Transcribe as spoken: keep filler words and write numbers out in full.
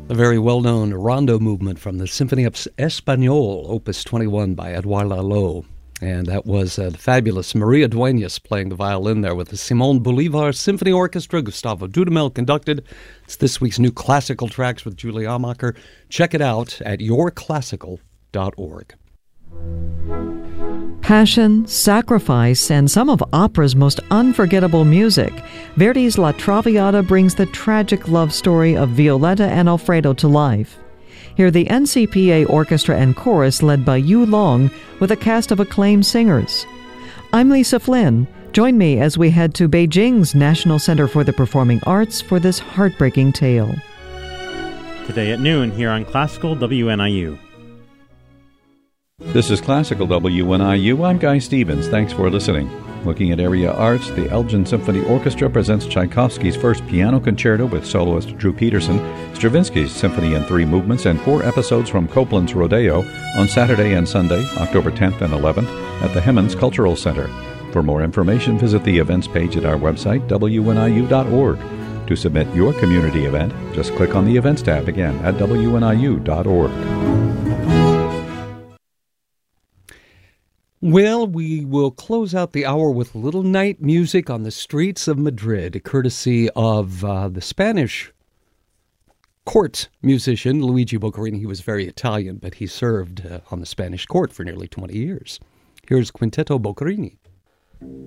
A very well-known rondo movement from the Symphony Español, Opus twenty-one by Edouard Lalo. And that was uh, the fabulous Maria Dueñas playing the violin there with the Simón Bolívar Symphony Orchestra. Gustavo Dudamel conducted. It's this week's new classical tracks with Julie Amacher. Check it out at your classical dot org. Passion, sacrifice, and some of opera's most unforgettable music. Verdi's La Traviata brings the tragic love story of Violetta and Alfredo to life. Hear the N C P A Orchestra and Chorus led by Yu Long with a cast of acclaimed singers. I'm Lisa Flynn. Join me as we head to Beijing's National Center for the Performing Arts for this heartbreaking tale. Today at noon here on Classical W N I U. This is Classical W N I U. I'm Guy Stevens. Thanks for listening. Looking at area arts, the Elgin Symphony Orchestra presents Tchaikovsky's first piano concerto with soloist Drew Peterson, Stravinsky's Symphony in Three Movements, and four episodes from Copland's Rodeo on Saturday and Sunday, October tenth and eleventh, at the Hemmons Cultural Center. For more information, visit the events page at our website, W N I U dot org. To submit your community event, just click on the Events tab again at W N I U dot org. Well, we will close out the hour with little night music on the streets of Madrid, courtesy of uh, the Spanish court musician Luigi Boccherini. He was very Italian, but he served uh, on the Spanish court for nearly twenty years. Here's Quintetto Boccherini.